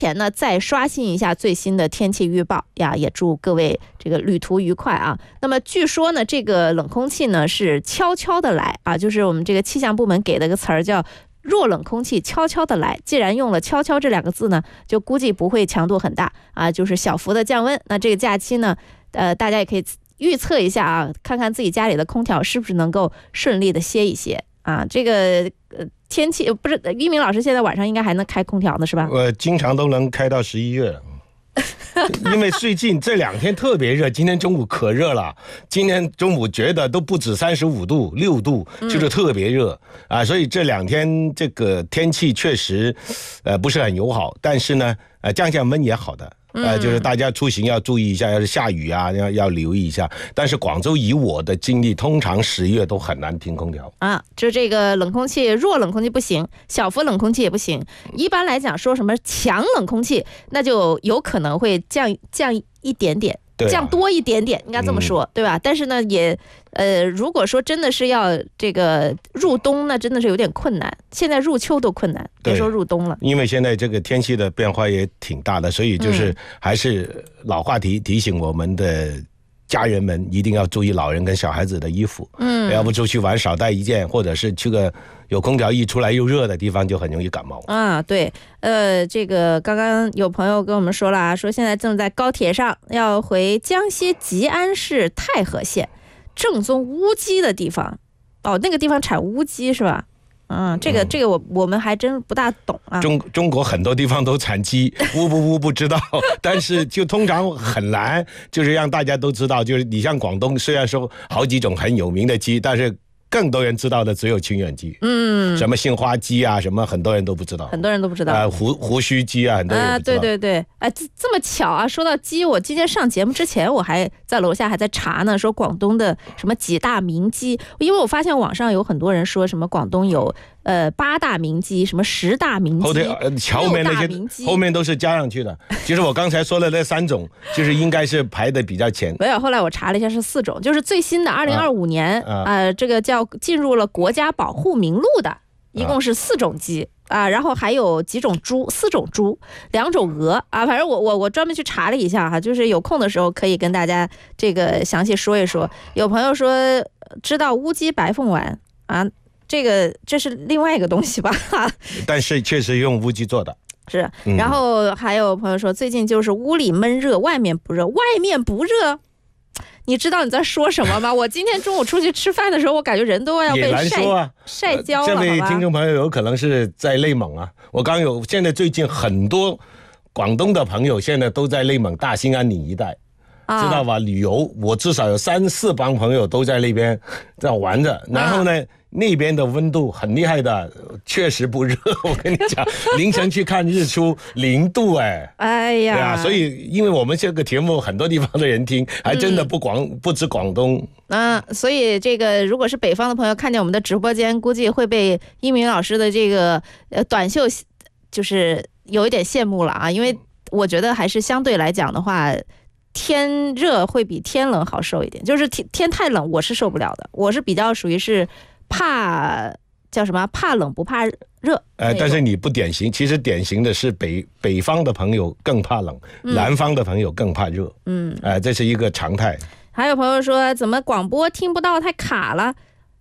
前呢，再刷新一下最新的天气预报呀，也祝各位这个旅途愉快啊。那么据说呢，这个冷空气呢是悄悄的来啊，就是我们这个气象部门给的个词儿叫弱冷空气悄悄的来。既然用了悄悄这2个字呢，就估计不会强度很大啊，就是小幅的降温。那这个假期呢，大家也可以预测一下啊，看看自己家里的空调是不是能够顺利的歇一歇啊。这个天气不是一鸣老师现在晚上应该还能开空调呢是吧？ 经常都能开到11月了。因为最近这2天特别热，今天中午可热了，今天中午觉得都不止35度6度，就是特别热啊，所以这2天这个天气确实不是很友好，但是呢降温也好的。就是大家出行要注意一下，要是下雨啊，要留意一下。但是广州以我的经历，通常11月都很难停空调啊。就这个冷空气，弱冷空气不行，小幅冷空气也不行。一般来讲，说什么强冷空气，那就有可能会降一点点。降多一点点，应该这么说，对吧？但是呢，也如果说真的是要这个入冬，那真的是有点困难。现在入秋都困难，别说入冬了。 因为现在这个天气的变化也挺大的，所以就是还是老话题，提醒我们的家人们一定要注意老人跟小孩子的衣服。要不出去玩少带一件，或者是去个有空调一出来又热的地方，就很容易感冒啊。对，这个刚刚有朋友跟我们说了啊，说现在正在高铁上，要回江西吉安市太和县，正宗乌鸡的地方。哦，那个地方产乌鸡是吧？这个我们还真不大懂啊。 中国很多地方都产鸡，乌不知道，但是就通常很难，就是让大家都知道，就是你像广东，虽然说好几种很有名的鸡，但是更多人知道的只有清远鸡，什么杏花鸡啊，什么很多人都不知道， 很多人都不知道， 胡须鸡啊，很多人都不知道。 对，这么巧啊！说到鸡，我今天上节目之前，我还在楼下还在查呢，说广东的什么几大名鸡，因为我发现网上有很多人说什么广东有8大名鸡，什么10大名鸡， 后面那些后面都是加上去的。就是我刚才说的那3种，就是应该是排的比较前。 没有，后来我查了一下是4种，就是最新的2025年这个叫进入了国家保护名录的，一共是4种鸡啊，然后还有几种猪，4种猪，2种鹅啊，反正我专门去查了一下哈，就是有空的时候可以跟大家这个详细说一说。有朋友说知道乌鸡白凤丸啊。这是另外一个东西吧？ 但是确实用乌鸡做的。 是，然后还有朋友说，最近就是屋里闷热，外面不热，外面不热。你知道你在说什么吗？我今天中午出去吃饭的时候，我感觉人都要被晒焦了。 这位听众朋友有可能是在内蒙啊。现在最近很多广东的朋友现在都在内蒙大兴安岭一带。知道吧？旅游，我至少有3、4帮朋友都在那边在玩着。然后呢，那边的温度很厉害的，确实不热。我跟你讲，凌晨去看日出0度哎呀， 对啊，所以因为我们这个节目很多地方的人听，还真的不止广东。 所以这个如果是北方的朋友看见我们的直播间，估计会被一鸣老师的这个短袖就是有一点羡慕了啊，因为我觉得还是相对来讲的话。天热会比天冷好受一点，就是天太冷我是受不了的，我是比较属于是怕冷不怕热。 但是你不典型，其实典型的是北方的朋友更怕冷，南方的朋友更怕热。这是一个常态。 还有朋友说怎么广播听不到，太卡了。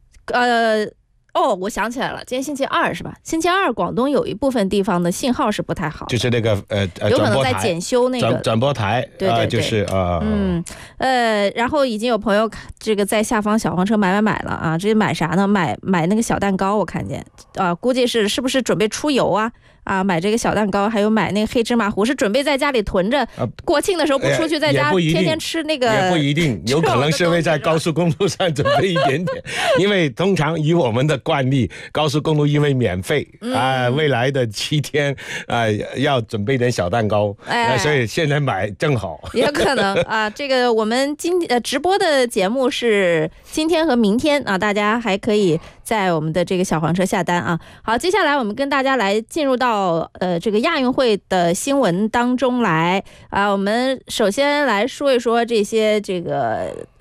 我想起来了，今天星期2是吧？星期2广东有一部分地方的信号是不太好， 就是那个有可能在检修那个转播台， 对， 就是然后已经有朋友这个在下方小黄车买了啊，这买啥呢？买那个小蛋糕，我看见估计是不是准备出游啊？买这个小蛋糕，还有买那个黑芝麻糊，是准备在家里囤着，国庆的时候不出去，在家天天吃那个。 也不一定，有可能是会在高速公路上准备一点点，因为通常以我们的惯例，高速公路因为免费未来的7天要准备点小蛋糕，所以现在买正好。 也可能这个我们直播的节目是今天和明天啊，大家还可以在我们的这个小黄车下单啊。好，接下来我们跟大家来进入到这个亚运会的新闻当中来我们首先来说一说这些这个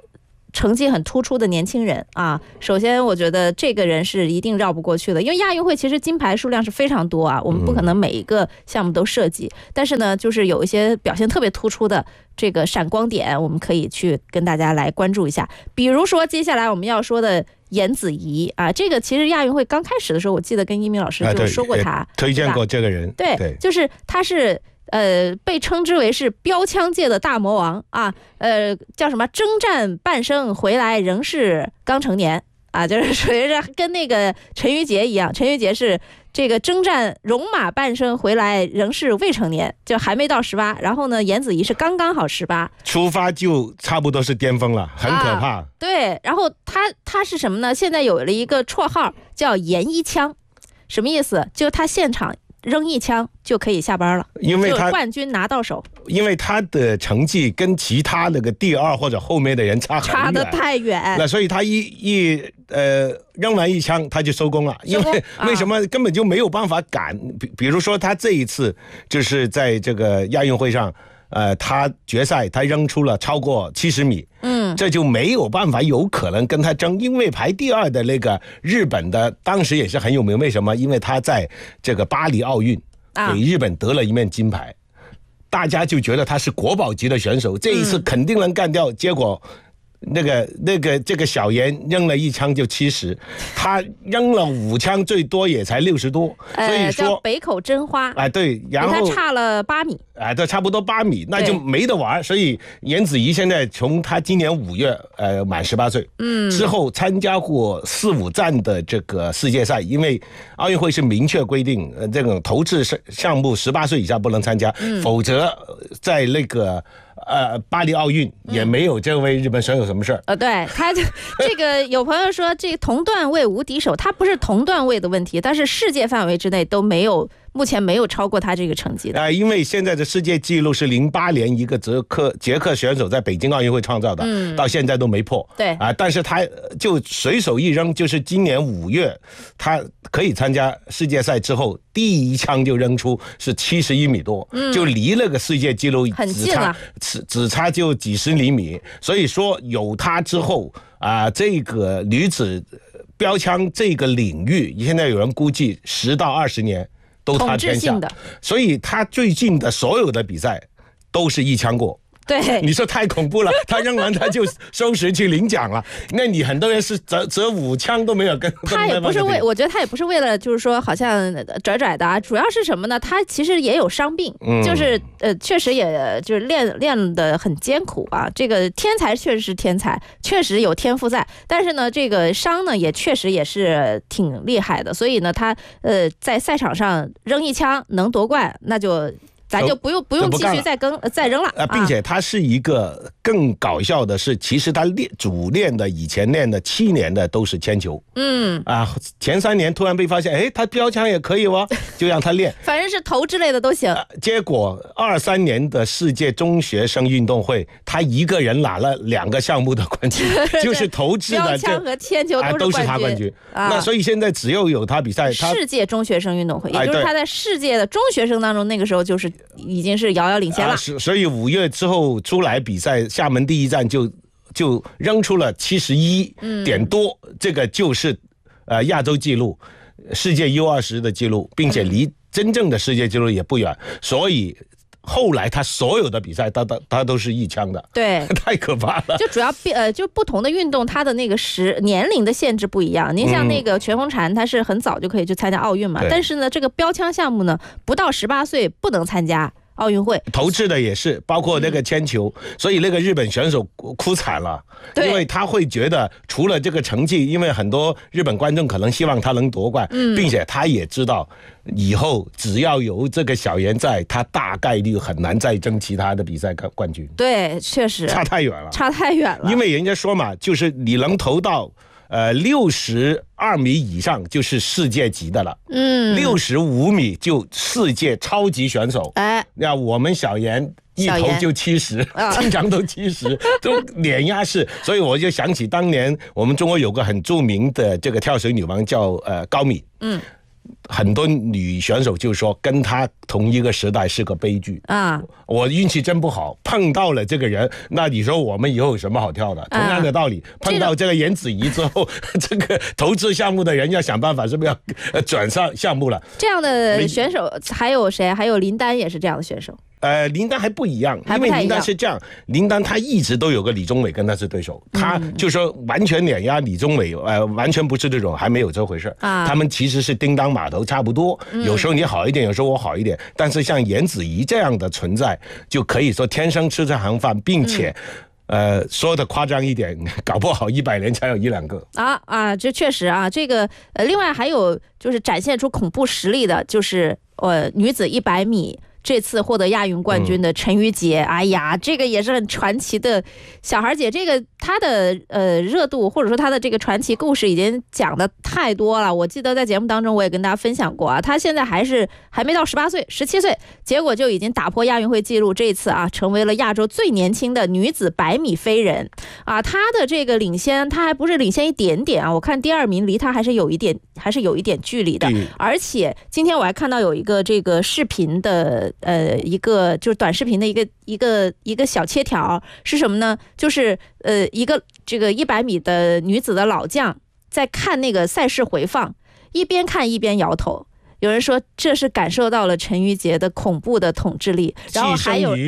成绩很突出的年轻人啊。首先我觉得这个人是一定绕不过去的，因为亚运会其实金牌数量是非常多啊，我们不可能每一个项目都涉及，但是呢就是有一些表现特别突出的这个闪光点，我们可以去跟大家来关注一下。比如说接下来我们要说的颜子怡啊，这个其实亚运会刚开始的时候，我记得跟一鸣老师就说过他， 推荐过这个人。 对，就是他是被称之为是标枪界的大魔王啊，叫什么征战半生回来仍是刚成年啊，就是属于是跟那个陈玉洁一样，陈玉洁是这个征战戎马半生回来仍是未成年，就还没到18，然后呢颜子怡是刚刚好18， 出发就差不多是巅峰了，很可怕。 对，然后他是什么呢？现在有了一个绰号叫颜一枪，什么意思？就他现场扔一枪就可以下班了， 因为他冠军拿到手， 因为他的成绩跟其他那个第2或者后面的人差得太远， 那所以他扔完一枪他就收工了，因为为什么根本就没有办法赶？比如说他这一次就是在这个亚运会上，他决赛他扔出了超过70米，这就没有办法有可能跟他争，因为排第2的那个日本的当时也是很有名，为什么？因为他在这个巴黎奥运给日本得了一面金牌，大家就觉得他是国宝级的选手，这一次肯定能干掉，结果这个小严扔了一枪就70，他扔了5枪，最多也才60多，所以说叫北口真花， 对，然后他差了8米， 对，差不多8米，那就没得玩。所以颜子怡现在从他今年5月满18岁，之后参加过4、5站的这个世界赛，因为奥运会是明确规定，这种投掷项目18岁以下不能参加，否则在那个巴黎奥运也没有这位日本选手什么事儿。 对，他这个有朋友说这同段位无敌手，他不是同段位的问题，但是世界范围之内都没有，目前没有超过他这个成绩的。 因为现在的世界纪录是08年一个捷克选手在北京奥运会创造的，到现在都没破。 对但是他就随手一扔，就是今年5月他可以参加世界赛之后，第一枪就扔出是71米多，就离那个世界纪录很近了， 只差就几十厘米。所以说有他之后这个女子标枪这个领域，现在有人估计10到20年都他天下，所以他最近的所有的比赛都是一枪过。 对， 你说太恐怖了，他扔完他就收拾去领奖了。那你很多人是折5枪都没有跟他也不是我觉得他也不是为了就是说好像拽的啊，主要是什么呢？他其实也有伤病，就是确实也就是练得很艰苦啊。这个天才确实是天才，确实有天赋在，但是呢，这个伤呢也确实也是挺厉害的。所以呢，他在赛场上扔一枪能夺冠，那就。咱就不用继续再扔了并且他是一个更搞笑的是，其实他主练的以前练的7年的都是铅球，前3年突然被发现，他标枪也可以哦，就让他练， 反正是投之类的都行。 结果23年的世界中学生运动会，他一个人拿了2个项目的冠军，就是投掷的标枪和铅球都是他冠军。那所以现在只有他比赛， 世界中学生运动会，也就是他在世界的中学生当中，那个时候就是已经是遥遥领先了。 所以5月之后出来比赛，厦门第一站就扔出了71点多，这个就是亚洲纪录，世界 U20 的纪录，并且离真正的世界纪录也不远，所以后来他所有的比赛他都是一枪的， 对， 太可怕了。 就主要就不同的运动，它的那个年龄的限制不一样。您像那个全红婵，他是很早就可以去参加奥运嘛，但是呢，这个标枪项目呢，不到18岁不能参加奥运会。 投掷的也是，包括那个铅球，所以那个日本选手哭惨了，因为他会觉得除了这个成绩，因为很多日本观众可能希望他能夺冠，并且他也知道以后只要有这个小严在，他大概率很难再争其他的比赛冠军。 对，确实差太远了。因为人家说嘛，就是你能投到62米以上就是世界级的了，65米就世界超级选手。那我们小严一投就70，经常都70，都碾压式。所以我就想起当年我们中国有个很著名的这个跳水女王叫高米， 很多女选手就说跟她同一个时代是个悲剧啊！我运气真不好，碰到了这个人，那你说我们以后有什么好跳的？同样的道理，碰到这个颜子怡之后，这个投资项目的人要想办法，是不是要转上项目了？ 这样的选手还有谁？还有林丹也是这样的选手。 林丹还不一样，因为林丹是这样，林丹他一直都有个李宗伟跟他是对手，他就说完全碾压李宗伟，完全不是这种，还没有这回事啊。他们其实是叮当码头差不多，有时候你好一点，有时候我好一点，但是像颜子怡这样的存在，就可以说天生吃这行饭，并且。说的夸张一点，搞不好100年才有1-2个这确实啊，这个另外还有就是展现出恐怖实力的，就是女子100米。这次获得亚运冠军的陈芋洁，哎呀，这个也是很传奇的小孩姐。这个她的热度或者说她的这个传奇故事已经讲的太多了。我记得在节目当中我也跟大家分享过啊，她现在还没到18岁，17岁，结果就已经打破亚运会纪录。这一次啊，成为了亚洲最年轻的女子100米飞人啊。她的这个领先，她还不是领先一点点啊，我看第2名离她还是有一点距离的。而且今天我还看到有一个这个视频的。一个就是短视频的一个小切条是什么呢？就是一个这个100米的女子的老将在看那个赛事回放，一边看一边摇头。有人说这是感受到了陈芋洁的恐怖的统治力，然后还有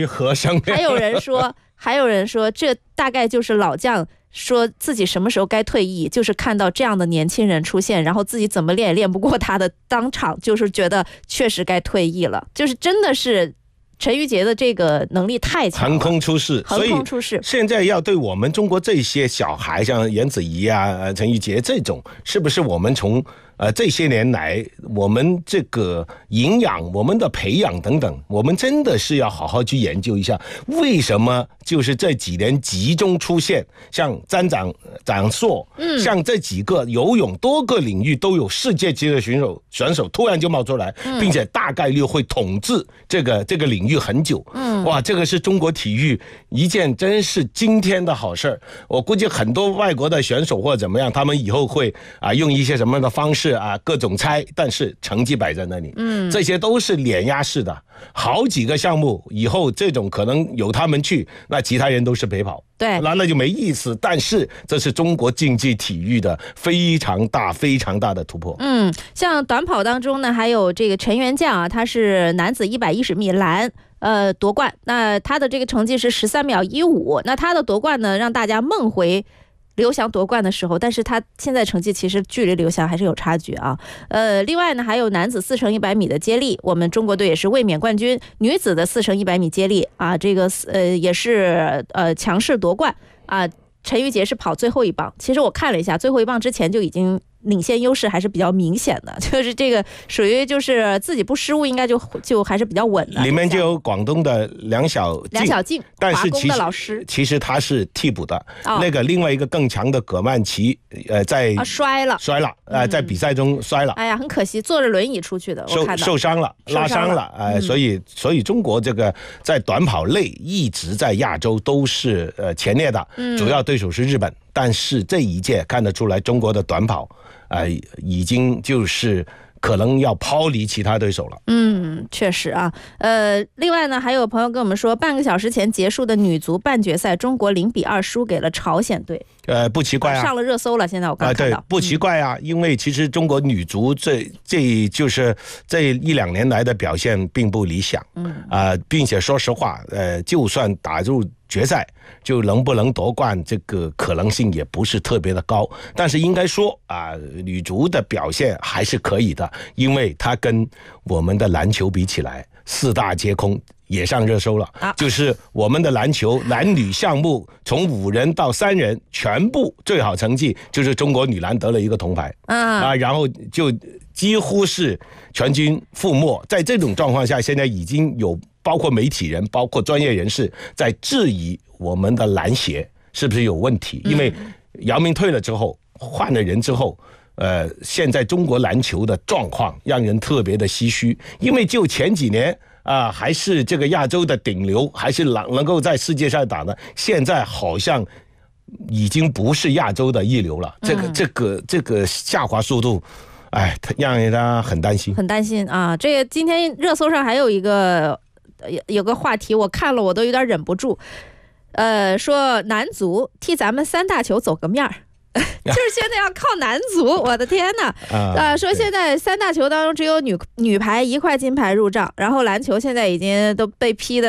人说这大概就是老将说自己什么时候该退役，就是看到这样的年轻人出现，然后自己怎么练也练不过他的，当场就是觉得确实该退役了，就是真的是陈芋洁的这个能力太强了，横空出世。所以现在要对我们中国这些小孩，像颜子怡啊、陈芋洁这种，是不是我们从这些年来我们这个营养、我们的培养等等，我们真的是要好好去研究一下，为什么就是这几年集中出现像张硕，像这几个游泳多个领域都有世界级的选手突然就冒出来，并且大概率会统治这个领域很久。哇，这个是中国体育一件真是惊天的好事。我估计很多外国的选手或者怎么样，他们以后会用一些什么样的方式各种猜，但是成绩摆在那里，这些都是碾压式的，好几个项目以后这种可能由他们去，那其他人都是陪跑， 对， 那就没意思。但是这是中国竞技体育的非常大的突破。 像短跑当中呢，还有这个陈元将啊，他是男子110米栏夺冠，那他的这个成绩是13秒15，那他的夺冠呢，让大家梦回刘翔夺冠的时候，但是他现在成绩其实距离刘翔还是有差距啊。另外呢，还有男子4乘100米的接力，我们中国队也是卫冕冠军。女子的4乘100米接力啊，这个也是强势夺冠啊。陈芋洁是跑最后一棒，其实我看了一下，最后一棒之前就已经领先优势还是比较明显的，就是这个属于就是自己不失误，应该就还是比较稳的。 里面就有广东的梁小静，但是其实他是替补的。那个另外一个更强的葛曼棋，在摔了， 在比赛中摔了。 哎呀，很可惜，坐着轮椅出去的，我看到受伤了，拉伤了。所以中国这个在短跑类一直在亚洲都是前列的，主要对手是日本。但是这一届看得出来，中国的短跑已经就是可能要抛离其他对手了。 确实啊。另外呢，还有朋友跟我们说，半个小时前结束的女足半决赛，中国0比2输给了朝鲜队。 不奇怪啊， 上了热搜了。现在我刚看到， 对，不奇怪啊，因为其实中国女足这就是这1-2年来的表现并不理想。并且说实话，就算打入决赛，就能不能夺冠，这个可能性也不是特别的高。但是应该说女足的表现还是可以的，因为它跟我们的篮球比起来，4大皆空。也上热搜了，就是我们的篮球男女项目从5人到3人全部最好成绩，就是中国女篮得了1个铜牌然后就几乎是全军覆没。在这种状况下，现在已经有包括媒体人、包括专业人士在质疑我们的篮协是不是有问题，因为姚明退了之后，换了人之后。现在中国篮球的状况让人特别的唏嘘，因为就前几年还是这个亚洲的顶流，还是能够在世界上打的，现在好像已经不是亚洲的一流了。这个下滑速度哎，让人家很担心， 很担心啊。这个今天热搜上还有一个有个话题，我看了我都有点忍不住。说男足替咱们3大球走个面儿。就是现在要靠男足，我的天哪！说现在3大球当中只有女排1块金牌入账，然后篮球现在已经都被批的。